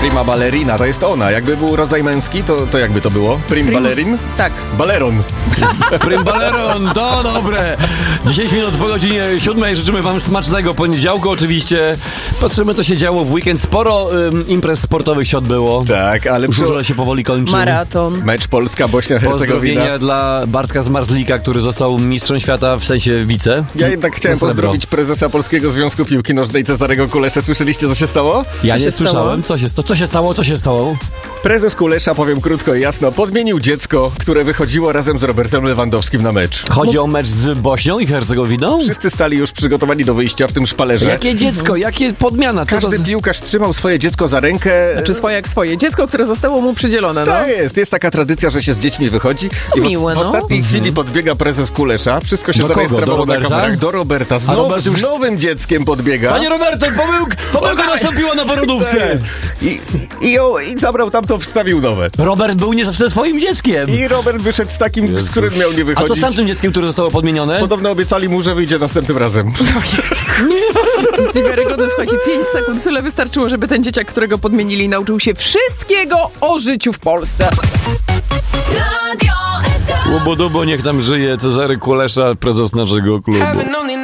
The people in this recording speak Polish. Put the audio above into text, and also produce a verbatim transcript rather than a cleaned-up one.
Prima ballerina, to jest ona. Jakby był rodzaj męski, to, to jakby to było? Prim, Prim ballerin? Tak. Baleron. Prim balleron, to dobre. dziesięć minut po godzinie siódmej. Życzymy wam smacznego poniedziałku. Oczywiście patrzymy, co się działo w weekend. Sporo ym, imprez sportowych się odbyło. Tak, ale... Żurze się powoli kończy. Maraton. Mecz Polska-Bośnia-Hercegowina. Pozdrowienia dla Bartka Zmarzlika, który został mistrzem świata, w sensie wice. Ja jednak chciałem pozdrowić prezesa Polskiego Związku Piłki Nożnej Cezarego Kuleszę. Słyszeliście, co się stało? Ja co nie się słyszałem. Co się, sta- co się stało? Co się stało? Prezes Kulesza, powiem krótko i jasno, podmienił dziecko, które wychodziło razem z Robertem Lewandowskim na mecz. Chodzi o mecz z Bośnią i Hercegowiną? Wszyscy stali już przygotowani do wyjścia w tym szpalerze. Jakie dziecko? Jakie podmiana? Co Każdy to... piłkarz trzymał swoje dziecko za rękę. Znaczy swoje jak swoje. Dziecko, które zostało mu przydzielone, no. To jest, jest taka tradycja, że się z dziećmi wychodzi. To I w, miłe, w no. ostatniej Mhm. chwili podbiega prezes Kulesza. Wszystko się Do kogo? zarejestrowało Do na Roberta? kamerach. Do Roberta. Z, A now, Robert już- z nowym dzieckiem podbiega. Panie Roberto, pomyłka, pomyłka nastąpiła na porodówce. I, i, ją- I zabrał tamto, wstawił nowe. Robert był nie ze swoim dzieckiem. I Robert wyszedł z takim, Jezus. z którym miał nie A wychodzić. co z tamtym dzieckiem, które zostało podmienione? Podobno obiecali mu, że wyjdzie następnym razem. To jest niewiarygodne. Słuchajcie, pięć sekund. Tyle wystarczyło, żeby ten dzieciak, którego podmienili, nauczył się wszystkiego o życiu w Polsce. Łobodobo, niech nam żyje Cezary Kulesza, prezes naszego klubu.